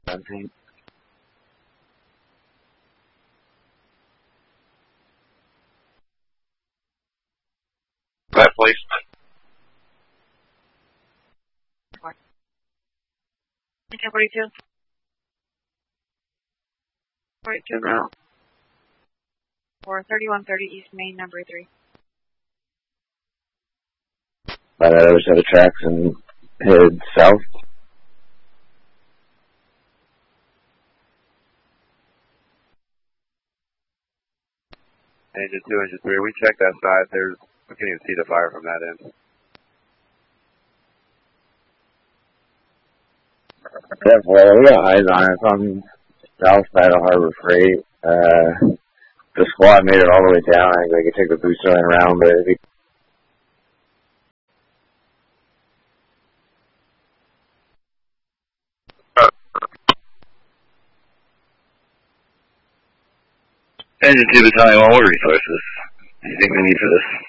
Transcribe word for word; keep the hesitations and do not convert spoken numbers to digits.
seventeen. That placement. ten forty-two. forty-two now. For thirty-one thirty East Main, number three. By that other set of tracks and head south. Engine two, engine three. We checked that side. There's, we can't even see the fire from that end. Yeah, well, we got eyes on it. It's on south side of Harbor Freight. Uh, the squad made it all the way down. I think they could take the booster line around, but it'd be Engine two, battalion one, what resources do you think we need for this?